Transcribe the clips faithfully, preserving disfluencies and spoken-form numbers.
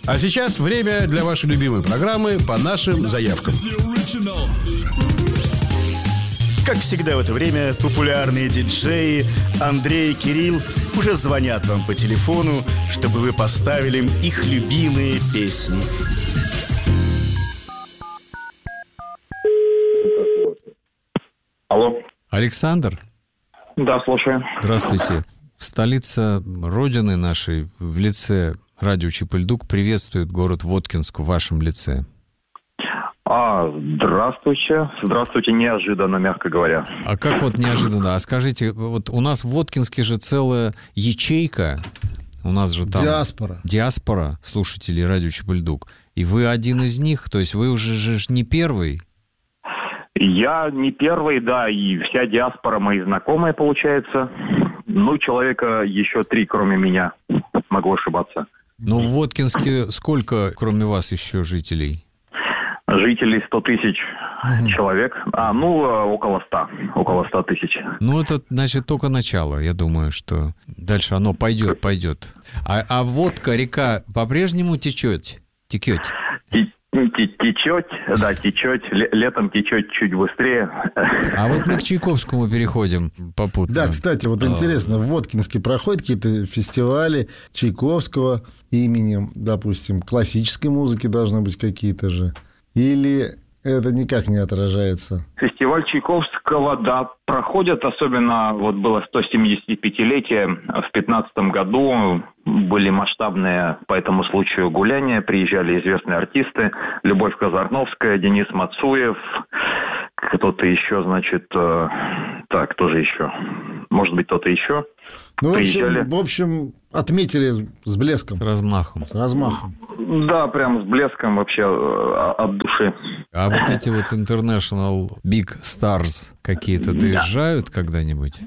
А сейчас время для вашей любимой программы «По нашим заявкам». Как всегда в это время популярные диджеи Андрей и Кирилл уже звонят вам по телефону, чтобы вы поставили им их любимые песни. Алло. Александр? Да, слушаю. Здравствуйте. Столица Родины нашей в лице радио Чип-и-Ль-Дук приветствует город Воткинск в вашем лице. А, здравствуйте. Здравствуйте, неожиданно, мягко говоря. А как вот неожиданно? А скажите, вот у нас в Воткинске же целая ячейка, у нас же там... Диаспора. Диаспора слушателей радио Чип-и-Ль-Дук. И вы один из них, то есть вы уже же не первый? Я не первый, да, и вся диаспора мои знакомые, получается. Ну, человека еще три, кроме меня. Могу ошибаться. Но в Воткинске сколько, кроме вас, еще жителей? Жителей сто тысяч Угу. человек. А, ну, около ста. Около ста тысяч. Ну, это, значит, только начало. Я думаю, что дальше оно пойдет, пойдет. А, а водка, река по-прежнему течет? Текет? Течет, да, течет. Летом течет чуть быстрее. А вот мы к Чайковскому переходим попутно. Да, кстати, вот интересно, в Воткинске проходят какие-то фестивали Чайковского именем, допустим, классической музыки должны быть какие-то же? Или это никак не отражается? Фестиваль Чайковского, да, проходят, особенно вот было сто семидесятипятилетие, в пятнадцатом году были масштабные по этому случаю гуляния, приезжали известные артисты, Любовь Казарновская, Денис Мацуев, кто-то еще, значит, э, так, кто же еще? Может быть, кто-то еще? Ну, в приезжали. общем, в общем, отметили с блеском. С размахом. С размахом. Да, прям с блеском вообще э, от души. А вот эти вот International Big Stars какие-то доезжают когда-нибудь?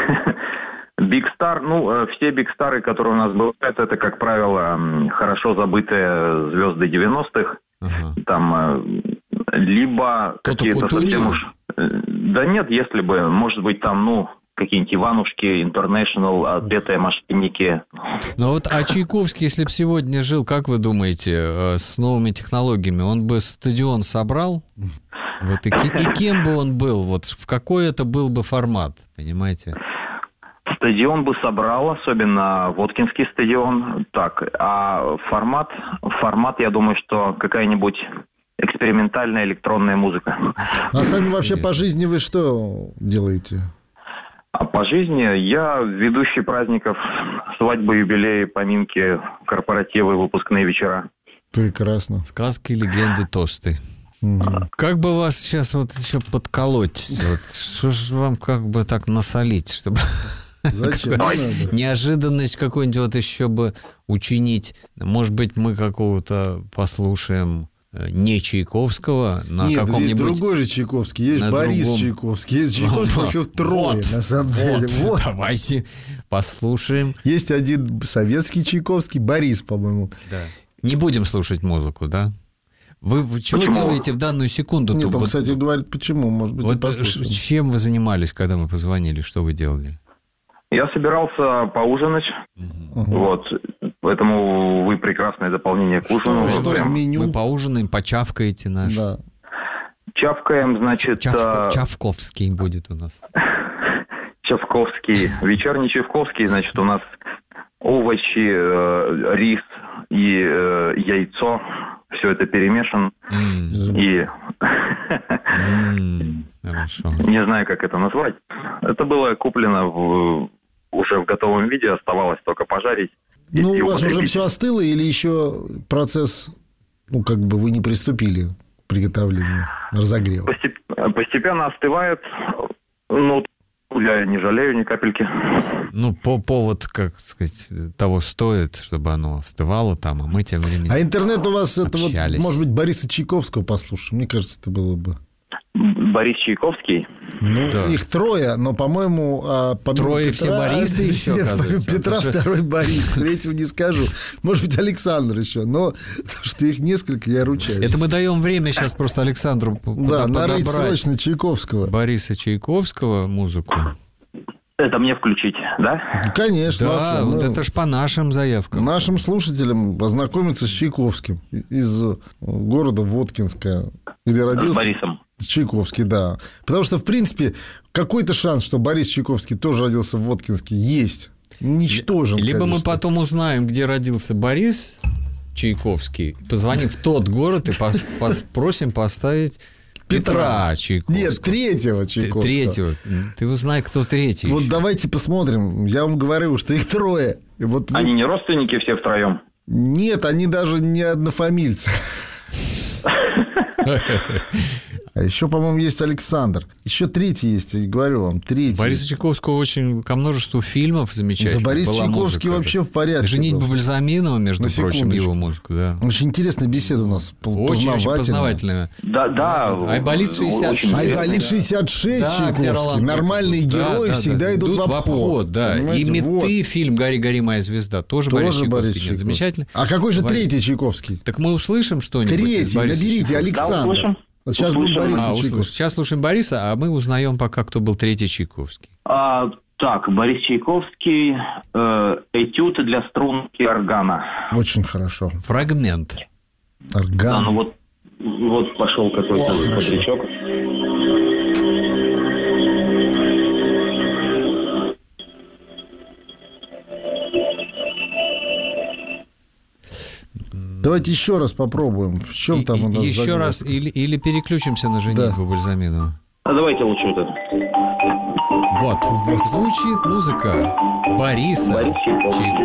Big Star, ну, все Big Star'ы, которые у нас бывают, это, как правило, хорошо забытые звезды девяностых. Ага. Там либо кто-то какие-то Кутуньо? совсем уж... Да нет, если бы, может быть, там, ну, какие-нибудь Иванушки, International, отпетые мошенники. Ну вот, а Чайковский, если бы сегодня жил, как вы думаете, с новыми технологиями, он бы стадион собрал? Вот, и, и кем бы он был? Вот в какой это был бы формат, понимаете? Стадион бы собрал, особенно Воткинский стадион. Так, а формат, формат, я думаю, что какая-нибудь экспериментальная электронная музыка. А сами вообще по жизни вы что делаете? А по жизни я ведущий праздников, свадьбы, юбилеи, поминки, корпоративы, выпускные вечера. Прекрасно. Сказки, легенды, тосты. Угу. Как бы вас сейчас вот еще подколоть? Вот, что же вам как бы так насолить, чтобы... Зачем? Неожиданность какую-нибудь вот еще бы учинить. Может быть, мы какого-то послушаем не Чайковского на Нет, каком-нибудь... есть другой же Чайковский, есть Борис другом... Чайковский, есть Чайковский вообще трое, вот, на самом деле. Вот, вот. Давайте послушаем. Есть один советский Чайковский, Борис, по-моему. Да. Не будем слушать музыку, да? Вы, вы чего почему? делаете в данную секунду? Нет, он, вот, кстати, говорит, почему, может быть, вот чем вы занимались, когда мы позвонили, что вы делали? Я собирался поужинать, угу. Вот, поэтому вы прекрасное дополнение к ужину. Что, что в меню? Мы поужинаем, почавкаете наш. Да. Чавкаем, значит... Чавко, Чавковский будет у нас. Чавковский, вечерний Чавковский, значит, у нас овощи, э, рис и э, яйцо, все это перемешано. Mm. И... mm. Хорошо. Не знаю, как это назвать. Это было куплено в, уже в готовом виде, оставалось только пожарить. Ну, у вас уже все остыло или еще процесс, ну, как бы вы не приступили к приготовлению, разогрева? Постеп... Постепенно остывает. Ну, я не жалею ни капельки. Ну, по повод, как сказать, того стоит, чтобы оно остывало там, а мы тем временем А интернет у вас, общались. Это вот, может быть, Бориса Чайковского послушаем? Мне кажется, это было бы... Борис Чайковский. Ну, да. Их трое, но, по-моему... Трое Петра... все Борисы еще, Нет, оказывается. Петра что... второй Борис, третьего не скажу. Может быть, Александр еще, но то, что их несколько, я ручаюсь. Это мы даем время сейчас просто Александру да, подобрать срочно Чайковского. Бориса Чайковского музыку. Это мне включить, да? Конечно. Да, вообще, вот ну, это ж по нашим заявкам. нашим слушателям познакомиться с Чайковским из города Воткинска, где С родился Борисом. Чайковский, да. Потому что, в принципе, какой-то шанс, что Борис Чайковский тоже родился в Воткинске, есть. Ничтожен, Либо конечно. мы потом узнаем, где родился Борис Чайковский, позвоним в тот город и попросим поставить Петра Чайковского. Нет, третьего Чайковского. Третьего. Ты узнай, кто третий. Вот еще. давайте посмотрим. Я вам говорю, что их трое. И вот вы- Они не родственники все втроем? Нет, они даже не однофамильцы. А еще, по-моему, есть Александр. Еще третий есть, я говорю вам, третий. Бориса Чайковского очень ко множеству фильмов замечательных. Да Борис была Чайковский музыка. вообще в порядке «Женитьба был. Бальзаминова», между На прочим, секундочку. его музыку, да. Очень интересная беседа у нас. Очень, очень познавательная. Да, да. Айболит шестьдесят шесть. очень интересно. Айболит шестьдесят шесть Да, где Чайковский. Ролан Нормальные Быков. герои Да, да, всегда да. идут, в обход. да. И Понимаете? «Меты», Вот. фильм «Гори, гори, моя звезда», тоже, Тоже Борис Чайковский. Борис Нет, Чайковский. замечательно. А какой же Борис- третий Чайковский? Так мы услышим что-нибудь из Третий, Бориса наберите, Чайковского? Александр. Да, услышим. Вот сейчас будет Услышим. Борис А, услышим. Чайковский. Сейчас слушаем Бориса, а мы узнаем пока, кто был третий Чайковский. А, так, Борис Чайковский, э, этюд для струнки органа. Очень хорошо. Фрагмент. Да, ну Орган. вот, вот пошел какой-то О, хорошо. бодрячок. Давайте еще раз попробуем. В чем И- там у и- нас еще загвоздка? раз, или, или переключимся на «Женитьбу Бальзаминова». А давайте лучше вот это. Вот. Звучит музыка Бориса Борис Чайковский. Чайковского.